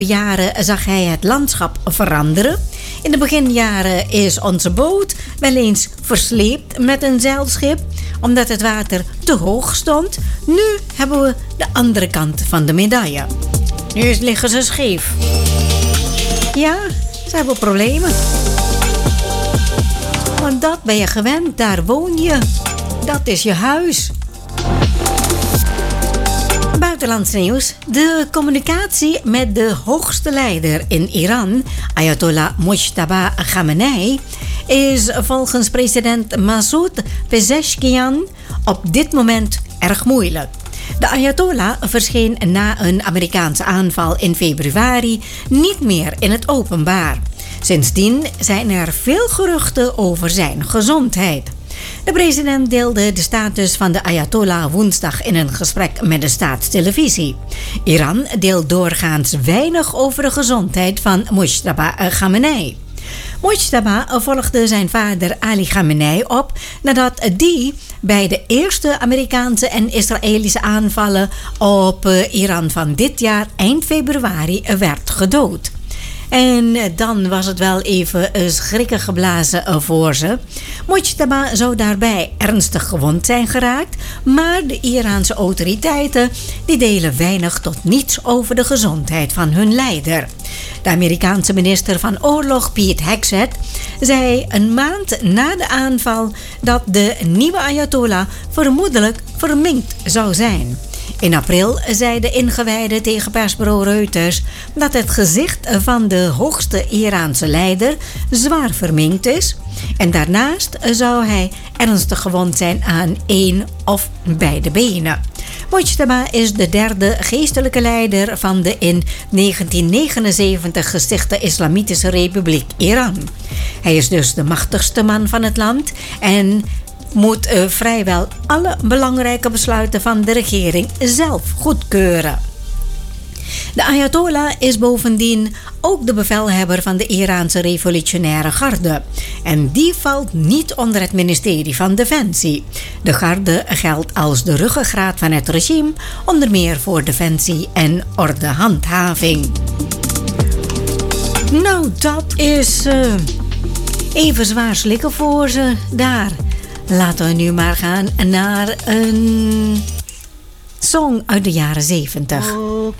jaren zag hij het landschap veranderen. In de beginjaren is onze boot wel eens versleept met een zeilschip, omdat het water te hoog stond. Nu hebben we de andere kant van de medaille. Nu liggen ze scheef. Ja, ze hebben problemen. Want dat ben je gewend, daar woon je. Dat is je huis. Buitenlands nieuws. De communicatie met de hoogste leider in Iran, Ayatollah Mojtaba Khamenei, is volgens president Masoud Pezeshkian op dit moment erg moeilijk. De Ayatollah verscheen na een Amerikaanse aanval in februari niet meer in het openbaar. Sindsdien zijn er veel geruchten over zijn gezondheid. De president deelde de status van de Ayatollah woensdag in een gesprek met de staatstelevisie. Iran deelt doorgaans weinig over de gezondheid van Mojtaba Khamenei. Mojtaba volgde zijn vader Ali Khamenei op nadat die bij de eerste Amerikaanse en Israëlische aanvallen op Iran van dit jaar eind februari werd gedood. En dan was het wel even schrikken geblazen voor ze. Mojtaba zou daarbij ernstig gewond zijn geraakt, maar de Iraanse autoriteiten die delen weinig tot niets over de gezondheid van hun leider. De Amerikaanse minister van Oorlog Pete Hegseth zei een maand na de aanval dat de nieuwe Ayatollah vermoedelijk verminkt zou zijn. In april zei de ingewijde tegen persbureau Reuters dat het gezicht van de hoogste Iraanse leider zwaar verminkt is. En daarnaast zou hij ernstig gewond zijn aan één of beide benen. Mojtaba is de derde geestelijke leider van de in 1979 gestichte Islamitische Republiek Iran. Hij is dus de machtigste man van het land en moet vrijwel alle belangrijke besluiten van de regering zelf goedkeuren. De Ayatollah is bovendien ook de bevelhebber van de Iraanse revolutionaire garde. En die valt niet onder het ministerie van Defensie. De garde geldt als de ruggengraat van het regime, onder meer voor defensie en ordehandhaving. Nou, dat is even zwaar slikken voor ze daar. Laten we nu maar gaan naar een song uit de jaren 70. Oh,